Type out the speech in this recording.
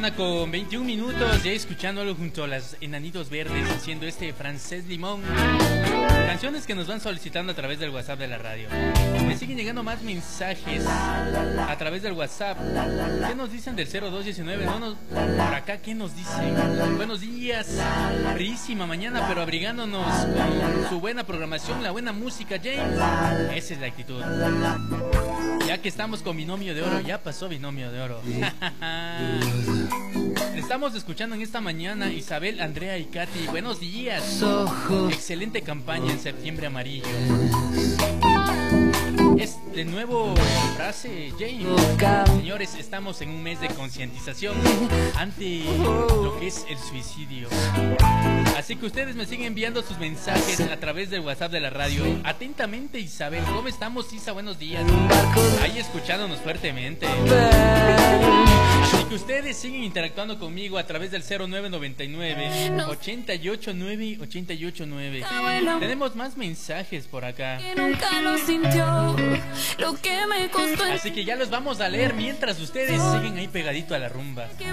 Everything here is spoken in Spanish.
mañana con 21 minutos, ya escuchándolo junto a las Enanitos Verdes, haciendo este Francés Limón. Canciones que nos van solicitando a través del WhatsApp de la radio. Me siguen llegando más mensajes a través del WhatsApp. ¿Qué nos dicen del 0219? Por acá, ¿qué nos dicen? Buenos días, fríísima mañana, pero abrigándonos con su buena programación, la buena música, James. Esa es la actitud. Ya que estamos con Binomio de Oro, ya pasó Binomio de Oro. Estamos escuchando en esta mañana Isabel, Andrea y Katy. Buenos días. Excelente campaña en Septiembre Amarillo. Es de nuevo frase, James. Señores, estamos en un mes de concientización ante lo que es el suicidio. Así que ustedes me siguen enviando sus mensajes a través del WhatsApp de la radio. Atentamente, Isabel. ¿Cómo estamos, Isa? Buenos días. Ahí escuchándonos fuertemente. Así que ustedes siguen interactuando conmigo a través del 0999 889 889. Tenemos más mensajes por acá. Así que ya los vamos a leer mientras ustedes siguen ahí pegadito a la rumba.